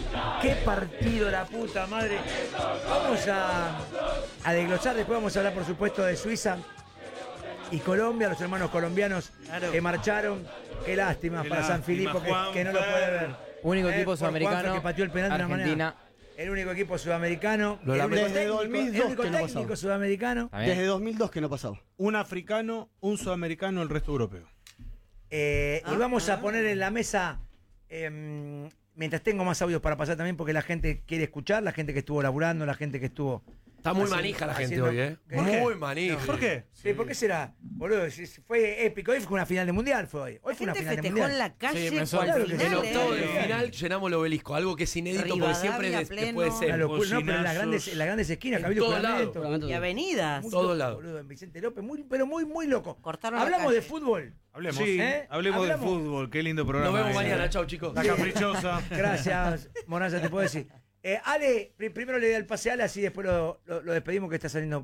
Qué partido, la puta madre. Vamos a desglosar, después vamos a hablar, por supuesto, de Suiza y Colombia, los hermanos colombianos que marcharon. Qué lástima para San Filipo que no lo puede ver. Único equipo sudamericano que pateó el penal de una Argentina. manera. El único equipo sudamericano. Lo El único desde técnico, 2002 el único que no técnico pasaba. sudamericano. Desde 2002 que no pasaba. Un africano, un sudamericano, el resto europeo. Y vamos a poner en la mesa, mientras tengo más audios para pasar también, porque la gente quiere escuchar, la gente que estuvo laburando, la gente que estuvo... Está muy manija la gente hoy, ¿eh? ¿Por qué? Muy manija. ¿Por qué? Sí, ¿por qué será? Boludo, fue épico. Hoy fue una final de mundial, fue hoy. Hoy fue una final de mundial. en la calle Sí, me cual claro que final, En octavo de ¿eh? final llenamos el obelisco, algo que es inédito porque siempre Rivadavia, después de pleno. ser. Una locura, no, pero en las Bocinazos. grandes esquinas, En Cabildo todos lados. Juramento. Y avenidas. Muy Todos loco, lados. boludo, en Vicente López, pero muy loco. Cortaron la Hablamos de calle. fútbol. Hablemos. Sí, Hablemos de hablamos. fútbol. Qué lindo programa. Nos vemos ese. mañana, chau chicos. La caprichosa. Gracias, Moraza, te puedo decir. Ale, primero le doy el pase a Ale, así después lo despedimos que está saliendo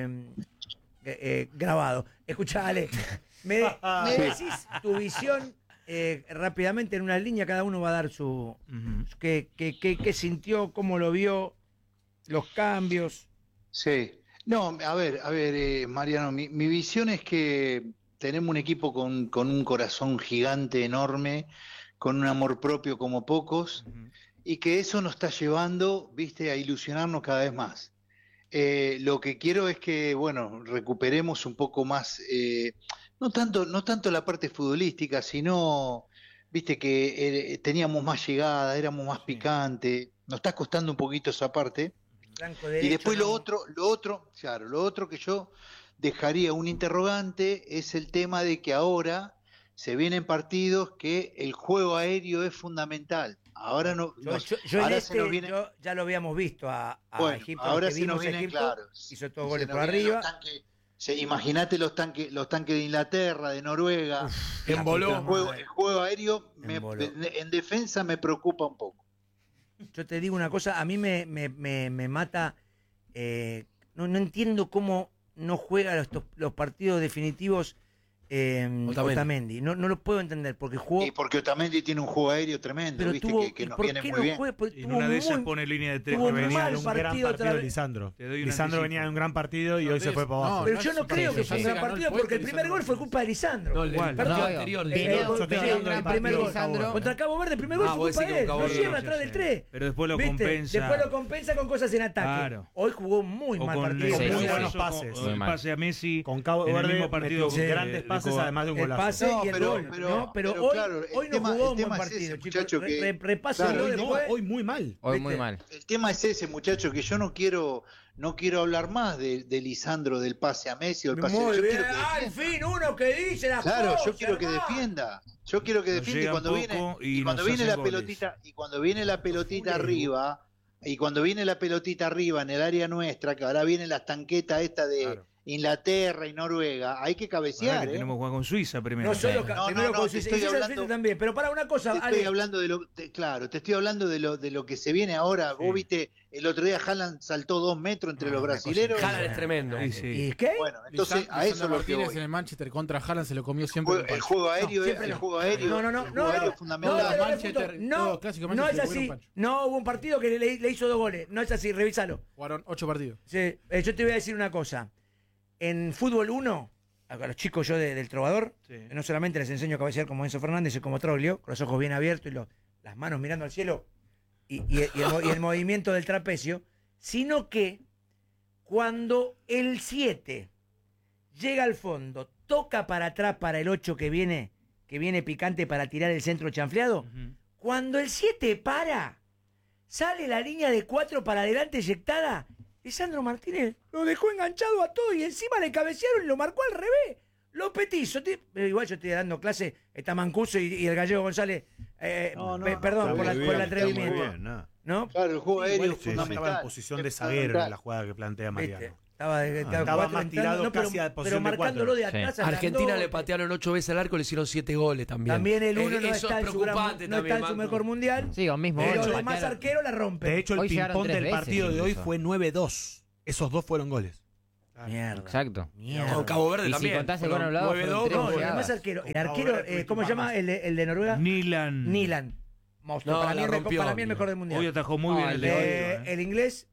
grabado. Escucha, Ale, me decís tu visión rápidamente en una línea, cada uno va a dar su... qué sintió, cómo lo vio, los cambios. Sí. No, a ver, Mariano, mi visión es que tenemos un equipo con un corazón gigante, enorme, con un amor propio como pocos, y que eso nos está llevando, viste, a ilusionarnos cada vez más. Lo que quiero es que, bueno, recuperemos un poco más, no tanto la parte futbolística, sino, viste, que teníamos más llegada, éramos más picantes, nos está costando un poquito esa parte. Blanco, Y derecho, después ¿no? lo otro que yo dejaría un interrogante es el tema de que ahora se vienen partidos que el juego aéreo es fundamental. Ahora no, Yo ahora en se nos viene, ya lo habíamos visto a bueno, Egipto. ahora que se nos vimos vienen Egipto, claros. hizo todos Se goles nos por vienen arriba. los tanques. Imagínate los tanques de Inglaterra, de Noruega. Emboló. El juego aéreo Emboló. en defensa me preocupa un poco. Yo te digo una cosa, a mí me mata, no entiendo cómo no juega los partidos definitivos Otamendi. No lo puedo entender, porque jugó... Y porque Otamendi tiene un juego aéreo tremendo, pero viste, tuvo, que nos ¿por viene qué muy no bien. juega? Porque Y en tuvo una de ellas muy- pone línea de tres tuvo que un venía mal de un partido gran otra partido vez. Lisandro. Te doy un Lisandro anticipo. venía de un gran partido y No, hoy se fue para abajo. Pero yo no creo que fue un gran ganó el partido, puesto, porque el primer Lisandro. gol fue culpa de Lisandro. No, el ¿Cuál? partido No, anterior. venía- de- Yo estoy hablando del el primer partido gol. de Cabo Verde. Contra Cabo Verde, el primer gol fue vos culpa decís de él. con Cabo Lo Verde, lleva no, atrás sí, del sí. 3. Pero después lo ¿Viste? compensa. Después lo compensa con cosas en ataque. Claro. Hoy jugó muy O mal con partido. Sí, muy sí, buenos sí. pases. El pase a Messi. Con Cabo en el Verde mismo partido metió de- grandes de pases, Coba. además de un El golazo. pase No, y el pero- gol. pero- ¿no? Pero pero hoy, claro, el hoy no tema- jugó el un tema buen es ese, partido, chicos. muchacho, que- Repásenlo claro, Hoy no, después. hoy muy mal. Hoy ¿Viste? muy mal. El tema es ese, muchacho, que yo no quiero hablar más de Lisandro, del pase a Messi o el pase. Muy Yo bien. quiero que Al defienda. fin, uno que dice las Claro, cosas. yo quiero que hermano. defienda. Yo quiero que Nos defienda y llegan cuando viene poco y y cuando nos viene hacen la goles. pelotita y cuando viene la pelotita arriba y cuando viene la pelotita arriba en el área nuestra, que ahora vienen las tanquetas esta de Claro. Inglaterra y Noruega, hay que Ahora cabecear, que tenemos que jugar con Suiza primero. No solo No, primero no, con te Suiza, estoy y Suiza hablando- también. Pero para una cosa, Te estoy Ale, hablando claro, te estoy hablando de lo que se viene ahora. Vos viste, el otro día Haaland saltó 2 metros entre los brasileros. Haaland es tremendo. Sí, sí. ¿y qué? Bueno, entonces a eso es lo que Martínez voy. en el Manchester contra Haaland se lo comió siempre. El juego aéreo es siempre el no. juego aéreo. No, el juego no, aéreo no, es fundamental. no, te lo Manchester, refuto. No, todo clásico no es Manchester, así. hubo un pancho. No hubo un partido que le hizo 2 goles. No es así, revísalo. Jugaron 8 partidos. Sí, yo te voy a decir una cosa. En fútbol 1, a los chicos yo del Trovador, Sí. no solamente les enseño a cabecear como Enzo Fernández y como Troglio, con los ojos bien abiertos y las manos mirando al cielo y el movimiento del trapecio, sino que cuando el 7 llega al fondo, toca para atrás para el 8 que viene picante para tirar el centro chanfleado, cuando el 7 para, sale la línea de 4 para adelante eyectada, Lisandro Martínez lo dejó enganchado a todo y encima le cabecearon y lo marcó al revés. Lo petizo. Igual yo estoy dando clase, está Mancuso y el gallego González. Perdón por el atrevimiento. ¿No? Claro, el juego aéreo es Estaba en fundamental. posición de Es zaguero en fundamental. la jugada que plantea ¿Viste? Mariano. Estaba Estaba cuatro más entrando, tirado pero, casi a pero posición de marcándolo de cuatro. atrás. Argentina agrandó. le patearon 8 veces al arco, le hicieron 7 goles también. También el 1 no Eso está, es en su, gran- preocupante no está también, en su Manco. mejor mundial. Sí, lo mismo. Pero hoy los demás patearon. arqueros la rompen. De hecho, el Hoy llegaron ping-pong 3 del veces partido de hoy incluso. fue 9-2. Esos 2 fueron goles. Mierda. Exacto. Mierda. Con Cabo Verde Y si también. contás el Fueron gol anulado, 9-2, fueron tres No, el goleadas. más arquero. El Con arquero, Cabo Verde, ¿cómo se llama? más. El de Noruega. Nilan. Nilan. monstruo. No, Para mí, la rompió. para mí el mejor del mundial. Hoy atajó muy bien el de El inglés.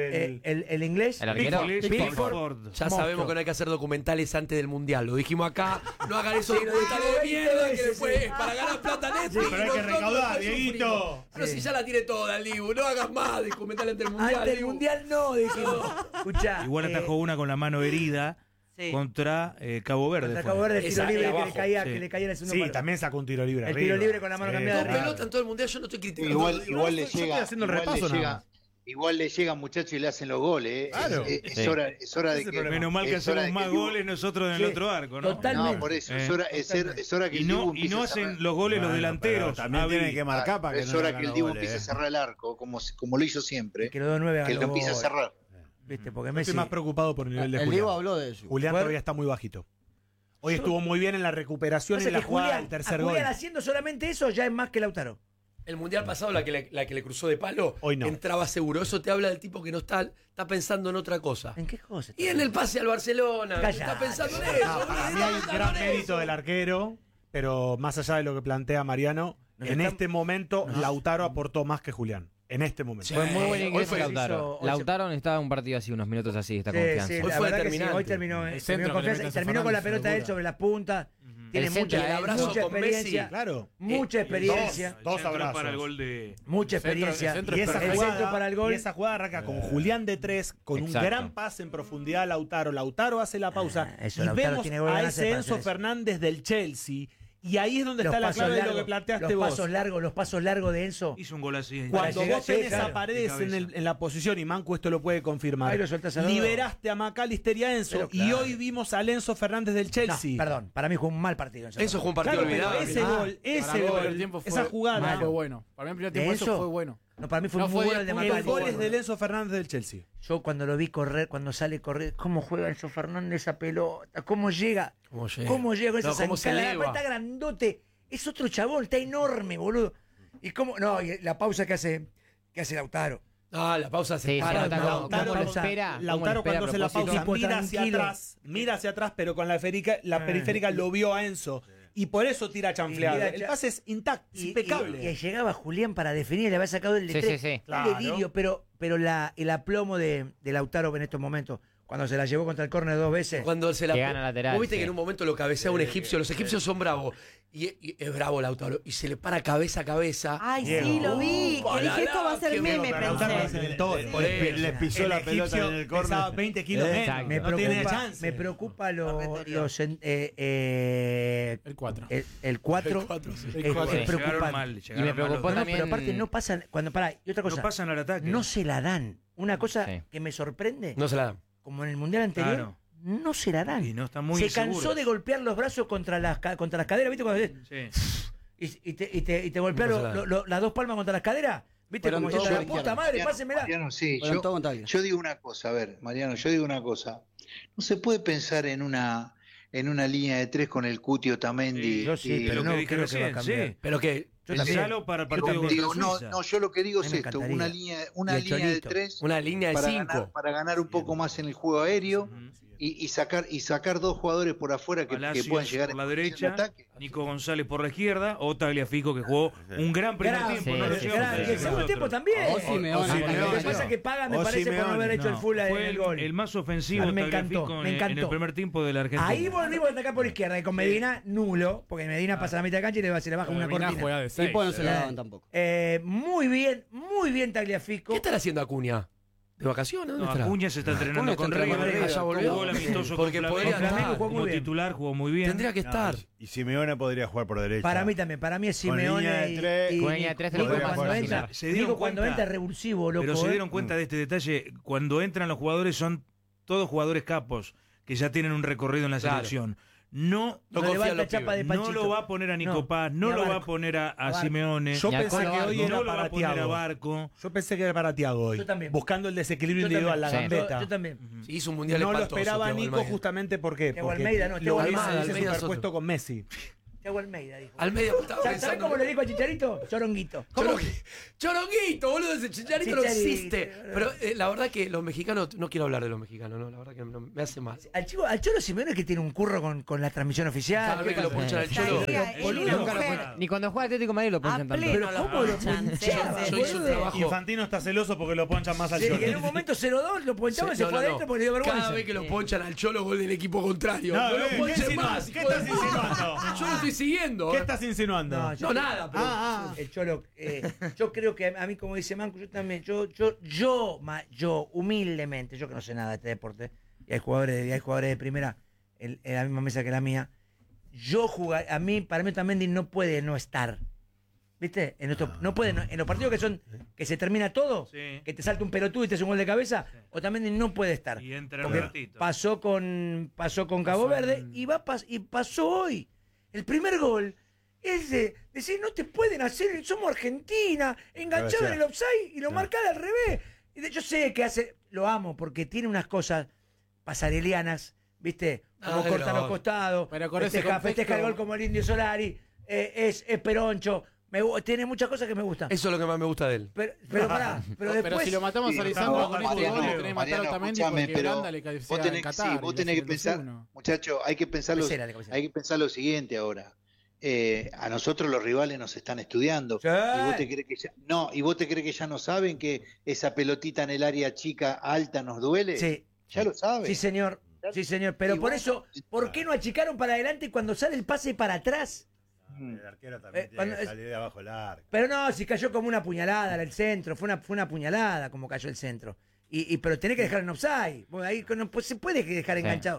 El inglés. El arquero. Pickford. Ya Monstruo. sabemos que no hay que hacer documentales antes del mundial. Lo dijimos acá. No hagan esos Sí, lo documentales de dijimos mierda 20 que después veces, es para ganar plata Netflix. pero hay y que nosotros recaudar, después Dieguito. sufrimos. Pero si ya la tiene toda el Dibu, no hagas más documentales antes del mundial. Antes del Dibu. mundial no, dijimos. Escuchá. Igual atajó una con la mano herida sí. contra Cabo Verde. Contra fue. Cabo Verde, el tiro Esa, libre que abajo. le caía, Sí. que le caía en el segundo Sí, palo. también sacó un tiro libre El arriba. tiro libre con la mano cambiada Dos arriba. pelotas en todo el mundial, yo no estoy criticando. Igual le yo estoy llega, haciendo el igual le repaso nada llega, más. igual le llega, muchachos, y le hacen los goles. Claro. Es Sí. hora de Ese que. problema. Menos mal que es hora hacemos de que más el Dibu- goles nosotros en el Sí, otro arco, ¿no? totalmente. No, por eso, Eh. es hora que Y el Dibu no, empiece a hacen cerrar. los goles los Bueno, delanteros. pero también Abdi. tienen que marcar para que Es no hora le que el hagan Dibu goles, empiece a cerrar el arco, como lo hizo siempre. Que los dos nueve Que hagan lo los empiece a goles. cerrar. ¿Viste? Porque Yo Messi. estoy más preocupado por el nivel de El Julián. Diego habló de eso. Julián Bueno. todavía está muy bajito. Hoy estuvo muy bien en la recuperación y Pasa en la que jugada Julián, del tercer a gol. Julián haciendo solamente eso ya es más que Lautaro. El mundial pasado, la que le cruzó de palo, Hoy no. entraba seguro. Eso te habla del tipo que no está pensando en otra cosa. ¿En qué cosa? Y en el pase al Barcelona, Callate. está pensando en No, eso. No, para mí está hay un pensando gran en mérito eso. del arquero, pero más allá de lo que plantea Mariano, Nos en estamos- este momento nos- Lautaro aportó más que Julián. En este momento. Sí. Fue muy buen Hoy ingreso fue- Lautaro. hoy se- Lautaro necesitaba un partido así, unos minutos así, esta Sí, confianza. sí, Hoy la fue verdad que sí, determinante. hoy terminó, El centro terminó que le confianza mete y a terminó con la Fernández, pelota él figura. sobre las puntas. Tiene El centro, mucha, el abrazo mucha con Messi. experiencia. Claro. Mucha experiencia. Dos Centro abrazos. para el gol de. Mucha El centro- experiencia. el centro Y es esa, el jugada, centro para el gol. y esa jugada arranca con Julián de 3, con Exacto. un gran pase en profundidad a Lautaro. Lautaro hace la pausa. Eso, y Lautaro vemos tiene gol a ganas ese para Enzo hacer eso. Fernández del Chelsea. Y ahí es donde Los está la pasos clave de largos, lo que planteaste los vos. pasos largos de Enzo. Hizo un gol así. Cuando llegar- vos tenés sí, claro, a Paredes de en, cabeza. en la posición, y Manco esto lo puede confirmar, Ahí lo soltás a los dos. liberaste a McAllister y a Enzo, Pero y claro. hoy vimos al Enzo Fernández del No, Chelsea. perdón, para mí fue un mal partido. Eso fue un partido Claro, pero olvidable. ese Ah, gol, ese Para mí el gol, primer tiempo fue- esa jugada, fue bueno. Para mí el primer ¿De tiempo eso Enzo? fue bueno. No, para mí fue No muy fue bueno el de 10 el puntos. Macalester. gol es del Enzo Fernández del Chelsea. Yo cuando lo vi correr, cuando sale a correr, cómo juega Enzo Fernández esa pelota, cómo llega, ¿Cómo llega? cómo llega con esa No, cómo se zancada, eleva. está grandote, es otro chabón, está enorme, boludo. Y cómo, no, y la pausa que hace Lautaro. Ah, la pausa se Sí, para. se nota no, cómo Lautaro- lo espera. cómo lo Lautaro espera a cuando hace la propósito. pausa Tipo mira hacia atrás, pero con la periférica lo vio a Enzo. Y por eso tira chanfleado. Tira El cha- pase es intacto, es impecable. Y llegaba Julián para definir, le había sacado el de Sí, tres. sí, sí. Un Claro. delirio, pero el aplomo de Lautaro en estos momentos, cuando se la llevó contra el córner 2 veces. Cuando se la Que gana lateral, Vos viste sí. que en un momento lo cabecea un egipcio. Los egipcios son bravos. Y es bravo Lautaro. Y se le para cabeza a cabeza. Ay, Diego. sí, lo vi. Oh, Que dije, la, esto va a ser qué meme, miedo, Pero Lautaro pensé. hace el todo. Por eso. Les pisó la pelota en el córner. Pesaba 20 kilos menos. Exacto. me No tiene preocupa, chance. me preocupa Correctorio. El 4. el 4. El 4, sí. El Es, cuatro. es Llegaron preocupante. mal. Y me Llegaron mal preocupó los dos. No, también. pero aparte no pasan, y otra cosa, No pasan al ataque. no se la dan. Una cosa Sí. que me sorprende, No se la dan. como en el mundial anterior, Claro. no se la dan. Y no están muy se cansó inseguros. de golpear los brazos contra las caderas, ¿viste? Cuando Sí. y te golpea No se la dan. las dos palmas contra las caderas, ¿viste? Pero Como en diciendo, todo la por puta izquierda. madre, pásenmela. Mariano, sí, Fueron todo con Taglia. yo digo una cosa, a ver, Mariano, yo digo una cosa. No se puede pensar en una línea de 3 con el Cuti Otamendi. Sí, Yo sí, y- pero lo no que dije creo que va a recién, cambiar. sí. Pero que Yo también. Pensalo para el partido también. contra digo, no, Suiza. no, yo lo que digo A es mí me esto, encantaría. una Y el línea de Cholito. 3 una línea de para 5. ganar un poco más en el juego aéreo Ujú. y sacar dos jugadores por afuera que Palacios puedan llegar por la en posición derecha, de ataque. Nico González por la izquierda o Tagliafico que jugó un gran primer Gran, tiempo. sí, no lo sí, llegamos a Y decir el segundo nosotros. tiempo también. O Simeone. Lo que Sí, pasa es que paga, me O parece, por no Simeone. haber hecho el No, full fue el gol. el más ofensivo A mí me encantó, Tagliafico me en encantó. el primer tiempo de la Argentina. Ahí volvimos a atacar por izquierda y con Medina, nulo, porque Medina pasa la mitad de cancha y se le baja una Medina cortina. juega de 6. Tipo no se la daban tampoco. Muy bien Tagliafico. ¿Qué estará haciendo Acuña? ¿De vacaciones? ¿Dónde No, estará? Acuña se está entrenando Acuña con está entrenando River. con River. Ya volvió. Jugó el amistoso Porque con podría Flamengo. estar. Jugó muy Como bien. titular, jugó muy bien. Tendría que estar. Y Simeone podría jugar por derecha. Para mí también, para mí es Con línea Simeone de tres, y con línea de tres te lo Nico podría cuando jugar entra, similar. Se dieron Nico cuando cuenta, entra es revulsivo, loco. Pero se dieron cuenta de este detalle. Cuando entran los jugadores son todos jugadores capos que ya tienen un recorrido en la Claro. selección. No, No No confía en levanta los chapa de pibes. no Panchito. lo va a poner a Nico No, Paz, ni no a lo va a Barco. poner a Barco. Simeone. Yo Ni a pensé que Córdoba, hoy no era lo va para a poner a Thiago. Barco. Yo pensé que era para Thiago hoy. Yo también. Buscando el desequilibrio Yo individual, la también. gambeta. Yo también. Sí, hizo un mundial No lo espantoso, esperaba Thiago Nico Almada. justamente ¿por qué? Thiago Porque Almeida, no, lo Thiago hubiese Almada, Almeida es superpuesto otro. con Messi. Thiago Almeida, dijo. Almeida estaba ¿Sabés pensando. cómo le dijo a Chicharito? Choronguito. Choronguito, boludo, ese Chicharito no Chicharito, existe. Pero la verdad que los mexicanos, no quiero hablar de los mexicanos, no, la verdad que me hace mal. Al Cholo Simeone que tiene un curro con la transmisión oficial. Cada vez que lo ponchan al Cholo. Ni cuando juega Atlético de Madrid lo ponchan tanto. Pero ¿cómo lo ponchan? ponchaba, Yo hice un boludo? trabajo. Infantino está celoso porque lo ponchan más al Sí, Cholo. que en un momento 0-2 lo ponchaba y se No, fue no, adentro no. porque le dio vergüenza. Cada vez que lo ponchan al Cholo, gol del equipo contrario. No, No lo ¿qué ponchen insinúas? más. ¿Qué hijo de estás puta. insinuando? Yo lo estoy siguiendo. ¿Qué estás insinuando? No, yo- No, nada, pero. El Cholo, yo creo que a mí, como dice Manco, yo también, yo humildemente, yo que no sé nada de este deporte, y hay jugadores de primera en la misma mesa que la mía, para mí Otamendi no puede no estar. ¿Viste? No puede, en los partidos que se termina todo, Sí. que te salta un pelotudo y te hace un gol de cabeza, Otamendi no puede estar. Y entra Porque el ratito. pasó con Cabo Verde y pasó hoy. El primer gol es de decir, no te pueden hacer, somos Argentina, enganchado en el offside y lo marcan al revés. Yo sé que lo amo porque tiene unas cosas pasarelianas, ¿viste? Como Ay, corta no. los costados, Pero con ese festeja contexto- el gol como el Indio Solari, es peroncho, tiene muchas cosas que me gustan. Eso es lo que más me gusta de él. Pero pará, pero después... Pero si lo matamos Sí, a Lisandro no, con este Mariano, gol, le tenés que matar Mariano, a Otamendi escúchame, porque pero Holanda le cabecea vos tenés, en Qatar. sí, vos tenés que pensar, muchachos, hay que pensar Cabecera, de cabecera. hay que pensar lo siguiente ahora. A nosotros los rivales nos están estudiando. Sí. ¿Y vos te crees que ya no saben que esa pelotita en el área chica alta nos duele? Sí. Ya lo saben. Sí, señor. Sí, señor. Pero Y por bueno, eso, ¿por qué no achicaron para adelante cuando sale el pase para atrás? El arquero también tiene cuando que es- salir de abajo del arco. Pero no, si cayó como una puñalada en el centro, fue una puñalada como cayó el centro. Pero tenés que dejar en offside. Porque ahí no se puede dejar enganchado.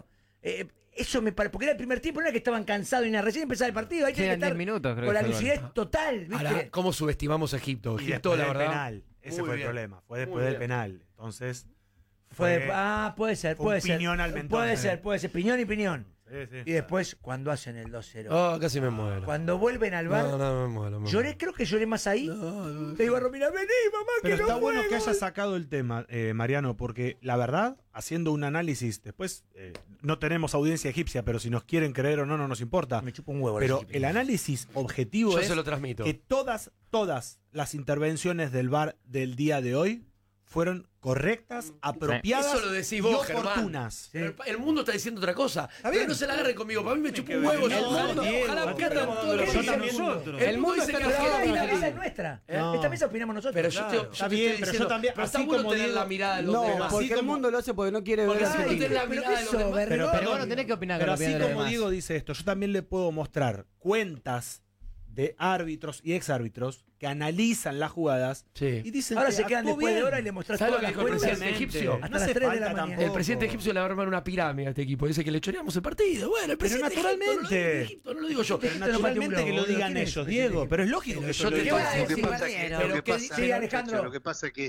Eso me parece, porque era el primer tiempo, no era que estaban cansados y nada, recién empezaba el partido, ahí Sí, tenés que eran 10 estar minutos, creo con que la fue el gol. lucidez total, ¿viste? Ahora, ¿cómo subestimamos a Egipto? Y Egipto, después la del verdad. penal. Ese Muy fue el bien. problema. Fue Muy después del bien. penal. Entonces. puede ser, fue un puede ser. piñón al mentón. Puede ser, piñón y piñón. Sí, sí. Y después, cuando hacen el 2-0, Oh, casi me muero. cuando vuelven al bar, No, me muero. creo que lloré más ahí. Te digo a Romina, vení, mamá, Pero que está no bueno fue que gol. hayas sacado el tema, Mariano, porque la verdad, haciendo un análisis, después no tenemos audiencia egipcia, pero si nos quieren creer o no, no nos importa. Me chupa un huevo. Pero los el análisis objetivo Yo es se lo transmito. que todas las intervenciones del VAR del día de hoy fueron correctas, apropiadas Eso lo decís y vos, Germán. oportunas. Pero el mundo está diciendo otra cosa. Pero bien. no se la agarren conmigo. Para mí me chupa un huevo. No, Ojalá pierdan todo lo que Yo dicen también. nosotros. El El mundo dice que Pero ahora esta Argentina. mesa es nuestra. No. Esta mesa opinamos nosotros. Pero yo te Está estoy bien, pero yo diciendo, también, pero está así bueno como tener digo- la mirada de los No, demás. porque así el como- mundo lo hace porque no quiere ver Porque a así no Argentina. tenés la mirada de los demás. Pero Pero bueno, tenés que opinar Pero con la así opinión de los como demás. Diego dice esto, yo también le puedo mostrar cuentas de árbitros y exárbitros que analizan las jugadas Sí. y dicen Ahora que se quedan actuó después de bien. hora y le mostrás ¿Sabes todas lo las que dijo el cuentas. presidente egipcio? Hasta No las hace 3 de la falta mañana. tampoco. El presidente egipcio le va a armar una pirámide a este equipo. Dice que le choreamos el partido. Bueno, el presidente naturalmente. Egipto, no lo dice Egipto, no lo digo yo. Pero Pero naturalmente que lo digan ¿Quién es? ellos, Diego, pero es lógico Pero que yo yo te te estoy Lo que diciendo. pasa que- Pero lo que ¿qué pasa- dice? Sí, Alejandro. Lo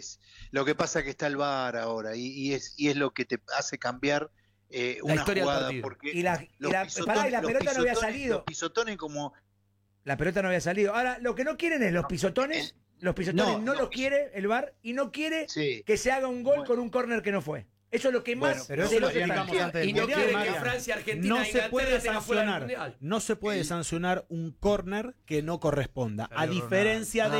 que pasa que está el VAR ahora y es lo que te hace cambiar una historia del jugada partido. porque Y la pisotones- pelota no había salido. Los pisotones como La pelota no había salido. Ahora, lo que no quieren es los pisotones. Los pisotones no los quiere el VAR y no quiere sí. que se haga un gol Bueno. con un córner que no fue. Eso es lo que más Bueno, pero se eso lo lo explicamos explica. antes del Y no Mundial, quieren que Mariano. Francia, Argentina, No se Inglaterra puede estén afuera del sancionar. Mundial. No se puede sancionar un córner que no corresponda. A diferencia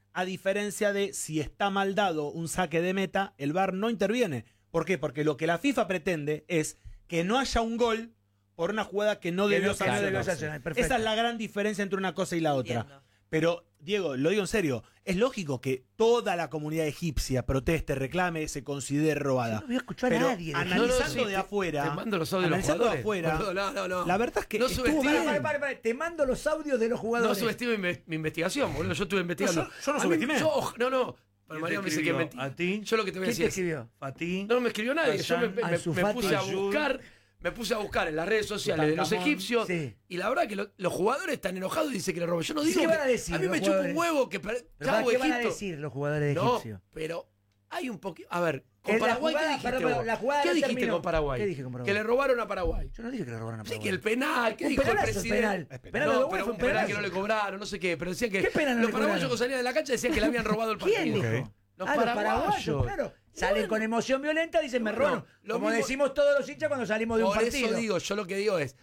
de si está mal dado un saque de meta, el VAR no interviene. ¿Por qué? Porque lo que la FIFA pretende es que no haya un gol por una jugada que no Que debió no debió sancionarse. sancionar, perfecto. Esa es la gran diferencia entre una cosa y la otra. Entiendo. Pero, Diego, lo digo en serio, es lógico que toda la comunidad egipcia proteste, reclame, se considere robada. Yo no voy a escuchar Pero a nadie. de analizando sí, de afuera, Te mando los audios de los analizando de jugadores. afuera, Boludo, no. la verdad es que No estuvo subestimes- bien. Para, te mando los audios de los No jugadores. subestime mi investigación, boludo. Yo estuve investigando. yo no A mí- subestimé. No. Pero ¿Quién Mariano te me dice que escribió? mentí. ¿A ti? Yo lo que te voy a ¿Quién te decir es. escribió? ¿A ti? No me escribió nadie. Yo me Ansu Fati. puse a Ayud. buscar. Me puse a buscar en las redes sociales de los Tutankamón. egipcios. Sí. Y la verdad que los jugadores están enojados y dicen que le roban. Yo no ¿Y digo. qué que- van a decir a mí los me chupa un jugadores? huevo que. Pero Chau, ¿qué van a Egipto. decir los jugadores de No, Egipcio? pero hay un poquito. A ver, con En la Paraguay, jugada- ¿qué dijiste perdón, vos? la jugada ¿Qué no dijiste terminó. con Paraguay? ¿Qué dije con Paraguay? Que le robaron a Paraguay. Yo no dije que le robaron a Sí, Paraguay. que el penal, ¿qué Un dijo el penalazo, presidente? penal. Es Penal de No, Uruguay pero fue un penal que penalazo. no le cobraron, no sé qué. Pero decían que ¿Qué penal no los le paraguayos cobraron? que salían de la cancha decían que le habían robado el partido. ¿Quién dijo? Ok. Los Los paraguayos. paraguayos, claro. Salen con emoción violenta, dicen me Bueno, roban. lo Como mismo- decimos todos los hinchas cuando salimos de un Por partido. eso digo, yo lo que digo es,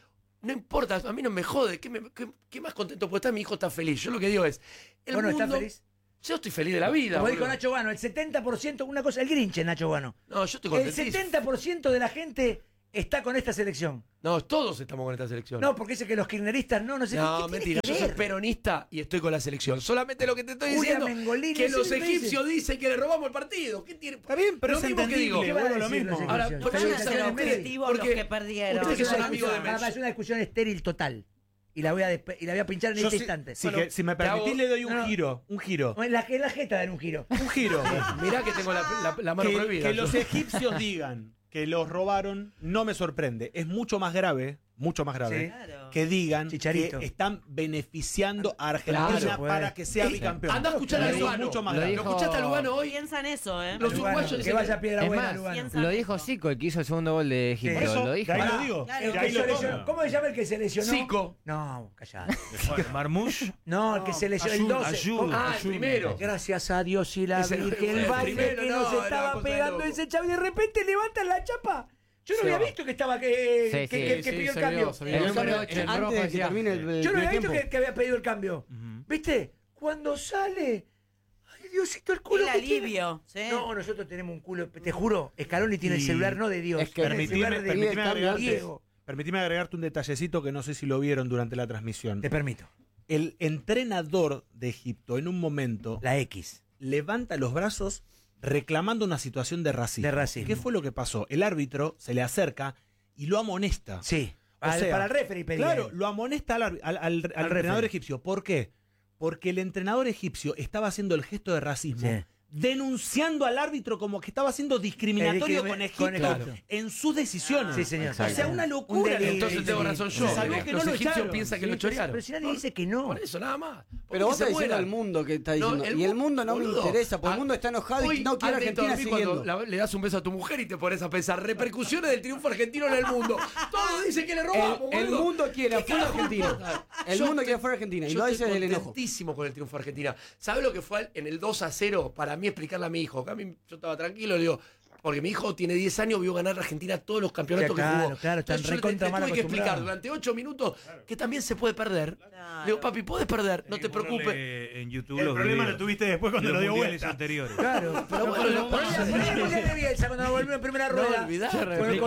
no importa, a mí no me jode. ¿Qué más contento puede estar? Mi hijo está feliz. Yo lo que digo es. ¿Vos no estás feliz? Yo estoy feliz de la vida. Como dijo boludo. Nacho Guano, el 70%, una cosa, el Grinch es Nacho Guano. No, yo estoy El contentísimo. 70% de la gente está con esta selección. No, todos estamos con esta selección. No, porque dice que los kirchneristas no sé No, qué mentira, tiene yo que soy ver. peronista y estoy con la selección. Solamente lo que te estoy Julia diciendo Mengolini, que los siempre egipcios dicen que le robamos el partido. ¿Qué tiene? Está bien, pero Lo es mismo que entendible. digo. ¿Qué van a Bueno, lo decir mismo. los Ahora, egipcios? ¿por qué Pero no se ustedes lo son creen? objetivos Porque los que perdieron. ustedes que son una amigos de discusión- Messi. es una discusión estéril total. Y la voy a pinchar en Yo este sí- instante. sí, Bueno, si me te hago- permitís, le doy No, no. un giro. En la jeta dan un giro. Un giro. Mirá que tengo la mano prohibida. Que yo. los egipcios digan que los robaron no me sorprende. Es mucho más grave Sí. Claro. que digan Chicharito. que están beneficiando a Argentina Claro, para que sea Eh, bicampeón. Andá a escuchar a Eso es Lugano. mucho más Lo grave. ¿Lo dijo- escuchaste a Lugano hoy? Piensa en eso, ¿eh? Los Lugano, uruguayos que dicen vaya Piedra Es Buena, más, Lugano. piensa- lo dijo Zico, el que hizo el segundo gol de Egipto. Por eso, Lo dijo. de ahí Pará, lo digo. Claro. El De que ahí se lo lesionó. tomo. ¿Cómo se llama el que se lesionó? Zico. No, callate. Marmush. No, el que se lesionó el 12. Ayuda. El primero. Gracias a Dios y la Ese Virgen, fue el el baile primero, que no, nos era estaba cosa de pegando loco. ese chavo y de repente levantan la chapa. Yo no Se había va. visto que estaba Sí, que sí, pidió el se cambio. vio, se vio. El El número número 8 en rojo antes de que decía. termine el Yo no había primer visto tiempo. que había pedido el cambio. ¿Viste? Cuando sale. Ay, Diosito, el culo El que tiene. alivio, ¿sí? No, nosotros tenemos un culo. Te juro, Scaloni tiene el Y- celular no de Dios. es que tiene el celular de permitime agregarte, Diego. permitime agregarte un detallecito que no sé si lo vieron durante la transmisión. Te permito. El entrenador de Egipto en un momento La X. levanta los brazos reclamando una situación de racismo. De racismo. ¿Qué fue lo que pasó? El árbitro se le acerca y lo amonesta. Sí. O sea, Para el referee pedía. Claro, lo amonesta al entrenador referee. egipcio. ¿Por qué? Porque el entrenador egipcio estaba haciendo el gesto de racismo, Sí. denunciando al árbitro como que estaba siendo discriminatorio con Egipto Egipto. en sus decisiones. Sí, señor. O sea, una Un locura. delirio. Entonces tengo razón yo. Se sabía que Los no lo egipcios echaron. piensan que lo chorearon. Pero si nadie dice que no. Por eso, nada más. Pero vos se estás diciendo mueran. al mundo que está No, diciendo. Y el mundo no me boludo. interesa, porque el mundo está enojado Hoy, y no quiere antes de Argentina dormir, cuando siguiendo. le das un beso a tu mujer y te pones a pensar repercusiones del triunfo argentino en el mundo. Todos dicen que le robamos, El boludo. mundo quiere ¿Qué afuera carajo Argentina. importa? El Yo mundo quiere estoy- afuera Argentina. Y yo lo estoy dice del enojo. contentísimo con el triunfo de Argentina. ¿Sabes lo que fue en el 2-0? Para mí explicarle a mi hijo. Que a mí yo estaba tranquilo, le digo, porque mi hijo tiene 10 años, vio ganar a Argentina todos los campeonatos Sí, claro, que jugó. claro, están Entonces yo recontra mal tuve que explicar acostumbrados. durante 8 minutos que también se puede perder. Le digo, papi, podés perder, no te preocupes. En YouTube El los problema videos lo tuviste después de cuando los lo dio mundiales vuelta. anteriores. Claro. Pero bueno, no pasa. Ponle el mundial de Bielsa cuando nos volvió en primera No rueda. olvidás. Con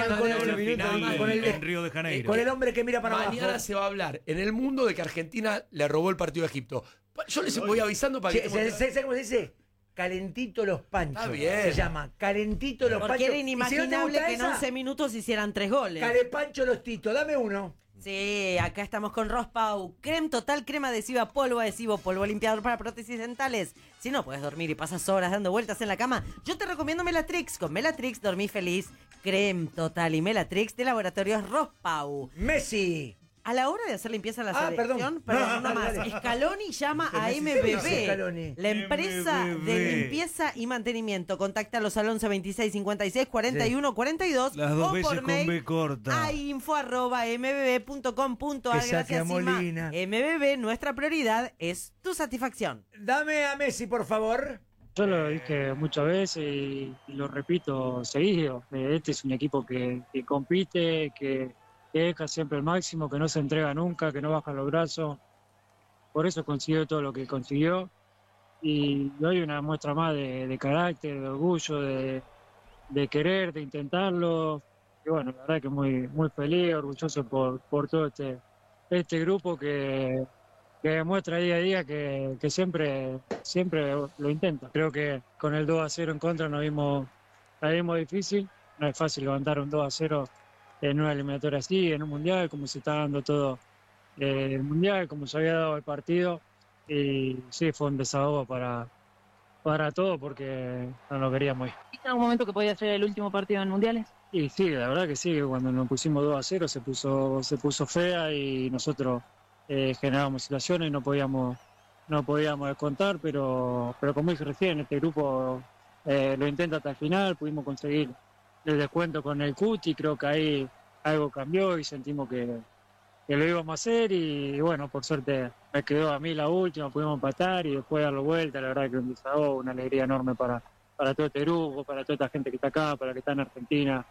La el- final con el- en Río de Janeiro. con el hombre que mira para Mañana abajo. se va a hablar en el mundo de que Argentina le robó el partido a Egipto. Yo les voy avisando para que... ¿Sabes cómo se dice? Calentito los panchos. Está bien. Se llama Calentito los Porque panchos. era Y si no te inimaginable gusta que en esa, 11 minutos hicieran 3 goles. Calepancho los titos. Dame uno. Sí, acá estamos con Rospau. Creme total, crema adhesiva, polvo adhesivo, polvo limpiador para prótesis dentales. Si no puedes dormir y pasas horas dando vueltas en la cama, yo te recomiendo Melatrix. Con Melatrix dormí feliz. Creme total y Melatrix de Laboratorios Rospau. Messi. A la hora de hacer limpieza en la selección, perdón. uno más. Dale. Scaloni llama a Messi, Scaloni. MBB, la empresa de MBB. limpieza y mantenimiento. Contáctalos al 11 26 56 41 42 Las dos o veces por con mail B corta. a info@mbb.com.ar. Que saque a Gracias, Sima. Molina. MBB, nuestra prioridad es tu satisfacción. Dame a Messi, por favor. Yo lo dije muchas veces y lo repito seguido. Este es un equipo que compite, que deja siempre el máximo, que no se entrega nunca, que no baja los brazos. Por eso consiguió todo lo que consiguió. Y hoy una muestra más de carácter, de orgullo, de querer, de intentarlo. Y bueno, la verdad que muy, muy feliz, orgulloso por todo este grupo que demuestra día a día que siempre lo intenta. Creo que con el 2-0 en contra la vimos difícil. No es fácil levantar un 2-0 en una eliminatoria así, en un mundial, como se está dando todo el mundial, como se había dado el partido. Y sí, fue un desahogo para todo porque no lo queríamos ir. ¿Viste en algún momento que podía ser el último partido en mundiales? Y sí, la verdad que sí, cuando nos pusimos 2-0 se puso fea y nosotros generábamos situaciones y no podíamos descontar, pero como dije recién, este grupo lo intenta hasta el final, pudimos conseguir el descuento con el Cuti, creo que ahí algo cambió y sentimos que lo íbamos a hacer y bueno, por suerte me quedó a mí la última, pudimos empatar y después darlo vuelta, la verdad que un desahogo, una alegría enorme para todo este grupo, para toda esta gente que está acá, para la que está en Argentina.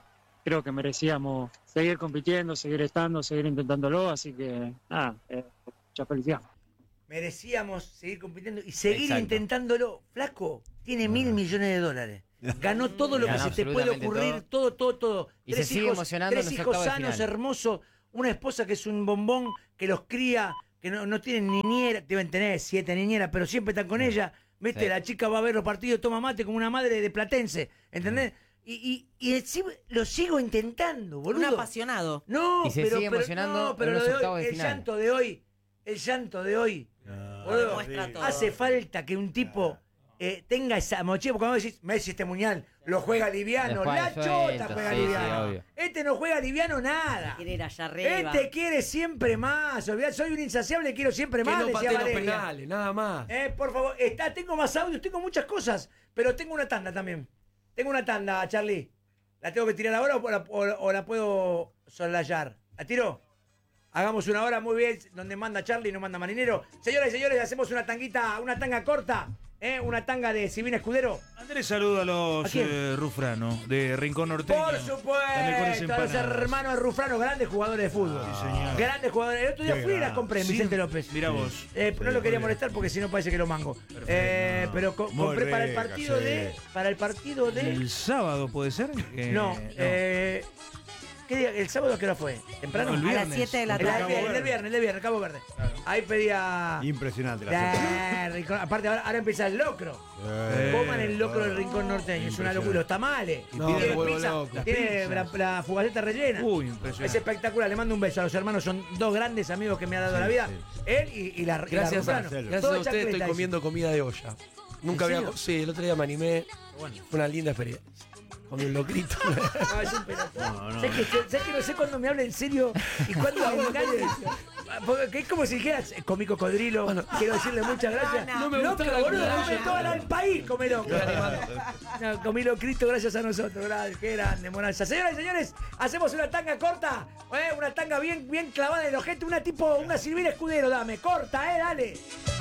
creo que merecíamos seguir compitiendo, seguir estando, seguir intentándolo, así que nada, mucha felicidad. Merecíamos seguir compitiendo y seguir Exacto. intentándolo. Flaco, tiene $1.000 millones. Ganó todo lo que Ganó se te puede absolutamente ocurrir, todo. Y se sigue emocionando en tres los hijos octavos de sanos, final. hermosos, una esposa que es un bombón, que los cría, que no tienen niñera, deben tener 7 niñeras, pero siempre están con ella. ¿Viste? Sí. La chica va a ver los partidos, toma mate como una madre de platense, ¿entendés? Y encima lo sigo intentando, boludo. Un apasionado. No, Y se pero, sigue pero- emocionando no, pero en los lo de octavos hoy, de el final. llanto de hoy, boludo, Demuestra todo. hace falta que un tipo tenga esa mochila, porque cuando decís, Messi este muñal, lo juega liviano, Lo juega la suelto, chota juega sí, sí, liviano. obvio. Este no juega liviano nada. Quiere ir allá arriba. Este quiere siempre más, olvidate, soy un insaciable, quiero siempre Que más, no decía patee los Valeria. penales, nada más. Por favor, tengo más audios, tengo muchas cosas, pero tengo una tanda también. Tengo una tanda, Charlie. ¿La tengo que tirar ahora o la puedo soslayar? ¿La tiro? Hagamos una hora muy bien, donde manda Charlie y no manda Marinero. Señoras y señores, hacemos una tanga corta, una tanga de Silvina Escudero. Andrés, saludo a ¿A los quién? Rufrano, de Rincón Norteño. Por Las mejores supuesto, a los empanadas. hermanos Rufrano, grandes jugadores de fútbol. Sí, señor. Grandes jugadores. El otro día Qué fui y las grande. compré en Sí, Vicente López. Mirá vos. No lo quería molestar porque si no parece que lo mango. Pero Muy compré para el rica, partido sí. para el partido de. ¿El sábado puede ser? No, ¿qué día? ¿El sábado a qué hora fue? ¿Temprano? No, el A las viernes. 7 de la El tarde. del viernes, Cabo Verde. Ahí pedía. Impresionante la Rincón. Aparte, ahora empieza el locro. Coman el locro del Rincón Norteño. Es una locura. Los tamales. No, Tiene me vuelvo pizza, loco. tiene la fugaceta rellena. Uy, Es impresionante. espectacular. Le mando un beso a los hermanos. Son dos grandes amigos que me ha dado la vida. Él y la Gracias, Rufrano. gracias Todo a usted chacleta, estoy dice. comiendo comida de olla. Nunca había. serio? Sí, el otro día me animé. Fue una linda experiencia. Comí un locrito. No, es un pelotudo. ¿Sabes que no sé cuándo me habla en serio y cuándo me engaña? Porque es como si dijeras, comí cocodrilo, quiero decirle muchas gracias. No me gusta la boludo, comida. come todo el país, come locro. No, comí locrito gracias a nosotros, qué grande, Monalza. Señoras y señores, hacemos una tanga corta, una tanga bien clavada en el ojete, una Silvina Escudero, dame, corta, dale.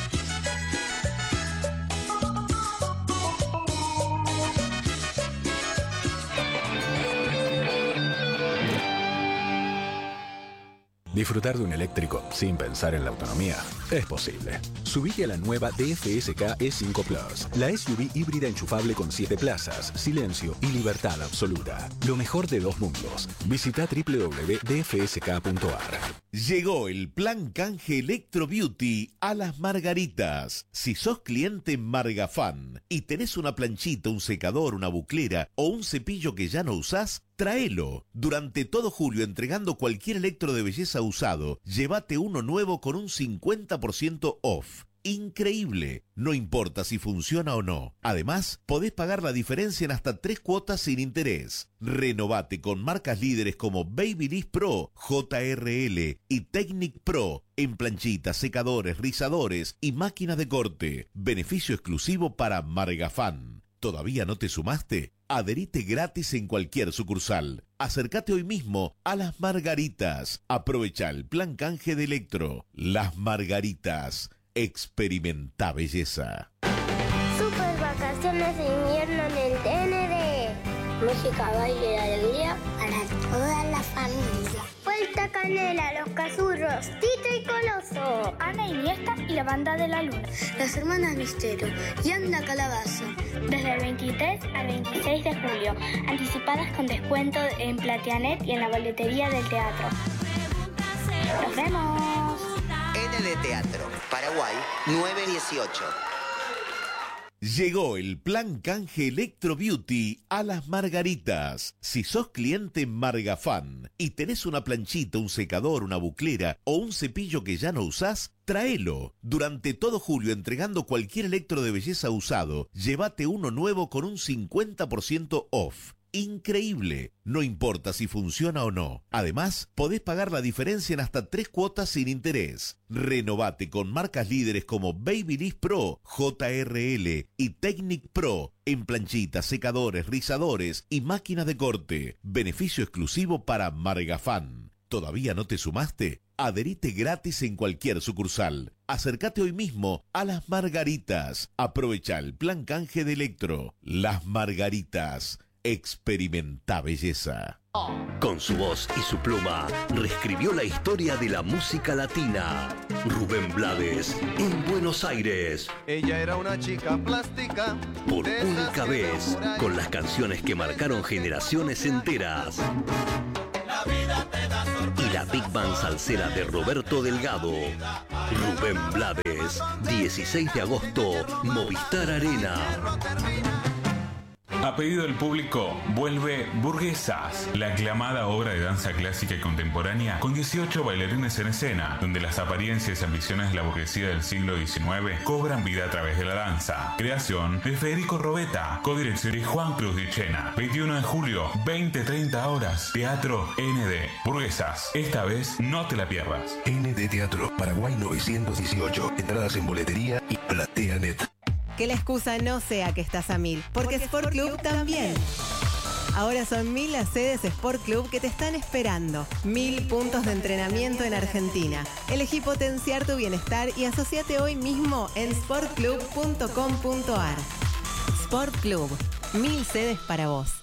Disfrutar de un eléctrico sin pensar en la autonomía es posible. Subite a la nueva DFSK E5 Plus, la SUV híbrida enchufable con 7 plazas, silencio y libertad absoluta. Lo mejor de dos mundos. Visita www.dfsk.ar. Llegó el plan canje Electro Beauty a Las Margaritas. Si sos cliente Margafan y tenés una planchita, un secador, una buclera o un cepillo que ya no usás, tráelo. Durante todo julio, entregando cualquier electro de belleza usado, llévate uno nuevo con un 50% off. Increíble. No importa si funciona o no. Además, podés pagar la diferencia en hasta 3 cuotas sin interés. Renovate con marcas líderes como Babyliss Pro, JRL y Technic Pro en planchitas, secadores, rizadores y máquinas de corte. Beneficio exclusivo para Margafan. ¿Todavía no te sumaste? Adherite gratis en cualquier sucursal. Acércate hoy mismo a Las Margaritas. Aprovecha el plan canje de Electro. Las Margaritas. Experimenta belleza. Super vacaciones de invierno en el TND. Música, baile y alegría para toda la familia. Vuelta Canela, Los Cazurros, Tito y Coloso, Ana Iniesta y la Banda de la Luna, Las Hermanas Misterio y Anda Calabaza. Desde el 23 al 26 de julio, anticipadas con descuento en Platianet y en la boletería del teatro. ¡Nos vemos! ND Teatro, Paraguay 918. Llegó el plan canje Electro Beauty a Las Margaritas. Si sos cliente Margafan y tenés una planchita, un secador, una buclera o un cepillo que ya no usás, tráelo. Durante todo julio, entregando cualquier electro de belleza usado, llévate uno nuevo con un 50% off. Increíble. No importa si funciona o no. Además, podés pagar la diferencia en hasta 3 cuotas sin interés. Renovate con marcas líderes como Babyliss Pro, JRL y Technic Pro en planchitas, secadores, rizadores y máquinas de corte. Beneficio exclusivo para Margafan. ¿Todavía no te sumaste? Adherite gratis en cualquier sucursal. Acércate hoy mismo a Las Margaritas. Aprovecha el plan canje de Electro. Las Margaritas. Experimenta belleza. Con su voz y su pluma, reescribió la historia de la música latina. Rubén Blades, en Buenos Aires. Ella era una chica plástica. Por única vez, con las canciones que marcaron generaciones enteras. Y la Big Band salsera de Roberto Delgado. Rubén Blades, 16 de agosto, Movistar Arena. A pedido del público, vuelve Burguesas, la aclamada obra de danza clásica y contemporánea con 18 bailarines en escena, donde las apariencias y ambiciones de la burguesía del siglo XIX cobran vida a través de la danza. Creación de Federico Robeta, codirección de Juan Cruz Dichena. 21 de julio, 20-30 horas, Teatro ND. Burguesas, esta vez no te la pierdas. ND Teatro, Paraguay 918, entradas en boletería y PlateaNet. Que la excusa no sea que estás a 1000, porque Sport Club también. Ahora son 1000 las sedes Sport Club que te están esperando. 1000 puntos de entrenamiento en Argentina. Elegí potenciar tu bienestar y asociate hoy mismo en sportclub.com.ar. Sport Club, 1000 sedes para vos.